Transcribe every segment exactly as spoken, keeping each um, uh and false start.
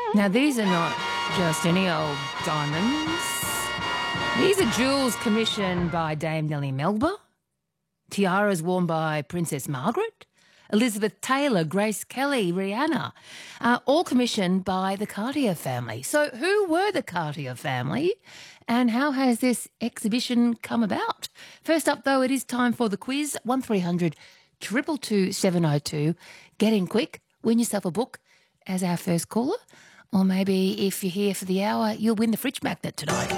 Now, these are not just any old diamonds. These are jewels commissioned by Dame Nellie Melba, tiaras worn by Princess Margaret, Elizabeth Taylor, Grace Kelly, Rihanna, uh, all commissioned by the Cartier family. So who were the Cartier family and how has this exhibition come about? First up, though, it is time for the quiz, one three hundred two two two seven oh two. Get in quick, win yourself a book as our first caller, or maybe if you're here for the hour, you'll win the fridge magnet tonight.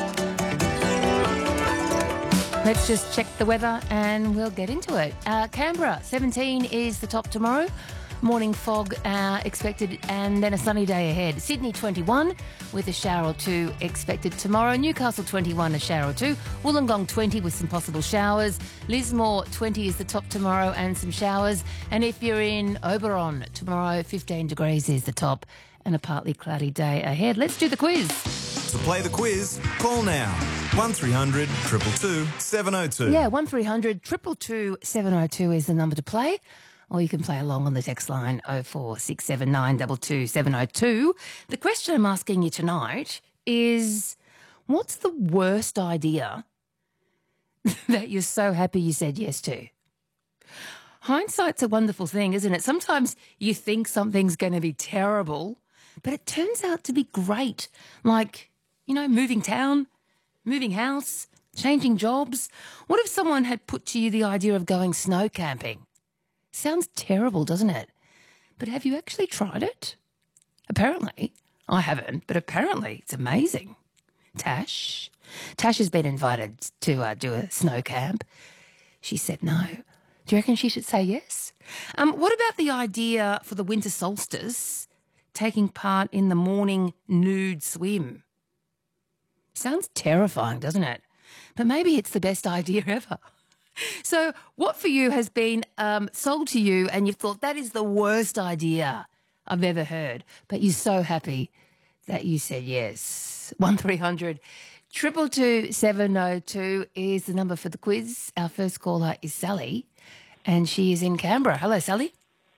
Let's just check the weather and we'll get into it. Uh, Canberra, seventeen is the top tomorrow. Morning fog uh, expected and then a sunny day ahead. Sydney, twenty-one with a shower or two expected tomorrow. Newcastle, twenty-one, a shower or two. Wollongong, twenty with some possible showers. Lismore, twenty is the top tomorrow and some showers. And if you're in Oberon, tomorrow, fifteen degrees is the top and a partly cloudy day ahead. Let's do the quiz. To play the quiz, call now. one three hundred two two two seven oh two. Yeah, one three hundred two two two seven oh two is the number to play. Or you can play along on the text line oh four six seven nine two two seven oh two. The question I'm asking you tonight is, what's the worst idea that you're so happy you said yes to? Hindsight's a wonderful thing, isn't it? Sometimes you think something's going to be terrible, but it turns out to be great. Like, you know, moving town, moving house, changing jobs. What if someone had put to you the idea of going snow camping? Sounds terrible, doesn't it? But have you actually tried it? Apparently. I haven't, but apparently it's amazing. Tash? Tash has been invited to uh, do a snow camp. She said no. Do you reckon she should say yes? Um, what about the idea for the winter solstice, taking part in the morning nude swim? Sounds terrifying, doesn't it? But maybe it's the best idea ever. So what for you has been um, sold to you and you've thought that is the worst idea I've ever heard, but you're so happy that you said yes. one three hundred two two two seven oh two is the number for the quiz. Our first caller is Sally and she is in Canberra. Hello, Sally.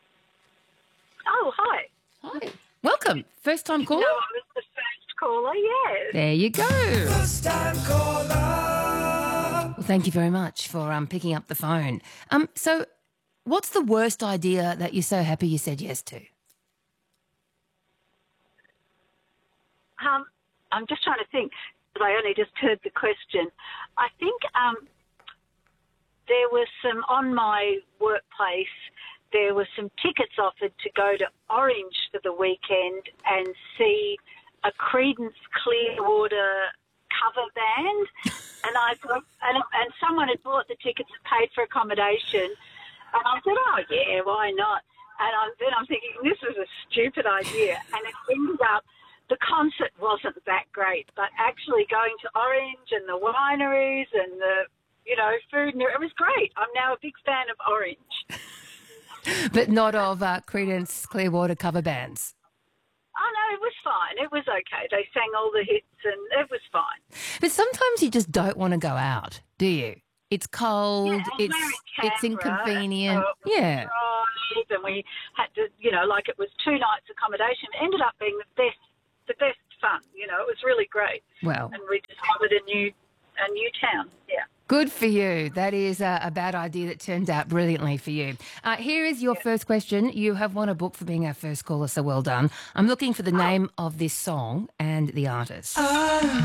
Oh, hi. Hi. Welcome. First time caller? No, I was the first caller, yes. There you go. First time caller. Well, thank you very much for um, picking up the phone. Um, so what's the worst idea that you're so happy you said yes to? Um, I'm just trying to think, because I only just heard the question. I think um, there was some, on my workplace, there were some tickets offered to go to Orange for the weekend and see a Creedence Clearwater cover band. And I thought, and, and someone had bought the tickets and paid for accommodation. And I said, oh, yeah, why not? And I, then I'm thinking, this was a stupid idea. And it ended up, the concert wasn't that great, but actually going to Orange and the wineries and the, you know, food, and it was great. I'm now a big fan of Orange. But not of uh, Creedence Clearwater cover bands. Oh, no, it was fine. It was okay. They sang all the hits and it was fine. But sometimes you just don't want to go out, do you? It's cold, Yeah, and it's we're in it's Canberra, inconvenient. so it was Yeah. dry, and we had to, you know, like it was two nights accommodation. It ended up being the best, the best fun. You know, it was really great. Well, And we discovered a new, a new town. Yeah. good for you. That is a, a bad idea that turned out brilliantly for you. Uh, here is your first question. You have won a book for being our first caller, so well done. I'm looking for the name of this song and the artist.